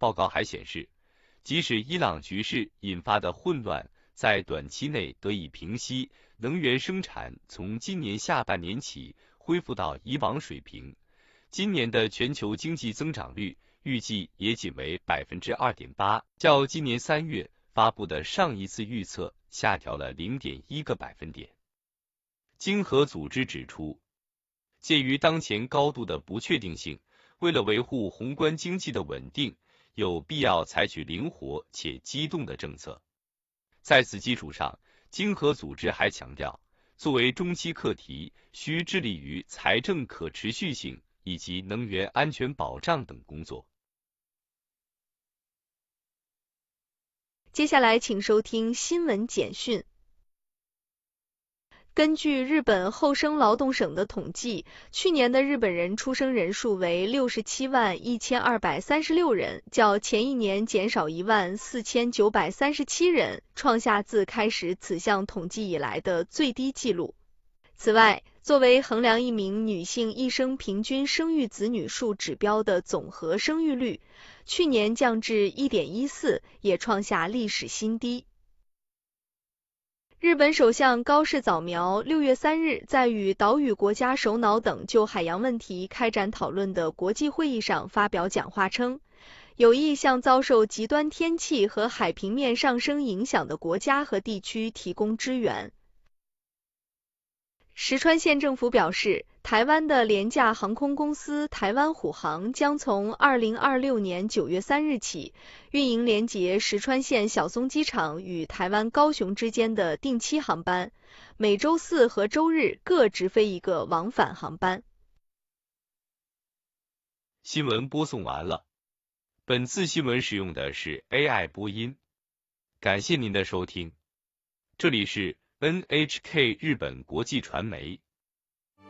报告还显示，即使伊朗局势引发的混乱在短期内得以平息，能源生产从今年下半年起恢复到以往水平，今年的全球经济增长率预计也仅为 2.8%， 较今年3月发布的上一次预测下调了 0.1个百分点。经合组织指出，鉴于当前高度的不确定性，为了维护宏观经济的稳定，有必要采取灵活且机动的政策。在此基础上，经合组织还强调，作为中期课题，需致力于财政可持续性以及能源安全保障等工作。 接下来请收听新闻简讯。根据日本厚生劳动省的统计，去年的日本人出生人数为671236人，较前一年减少14937人，创下自开始此项统计以来的最低纪录。此外，作为衡量一名女性一生平均生育子女数指标的总和生育率，去年降至 1.14， 也创下历史新低。日本首相高市早苗6月3日在与岛屿国家首脑等就海洋问题开展讨论的国际会议上发表讲话称，有意向遭受极端天气和海平面上升影响的国家和地区提供支援。石川县政府表示，台湾的廉价航空公司台湾虎航将从2026年9月3日起运营连结石川县小松机场与台湾高雄之间的定期航班，每周四和周日各直飞一个往返航班。 新闻播送完了，本次新闻使用的是 AI 播音，感谢您的收听，这里是 NHK 日本国际传媒。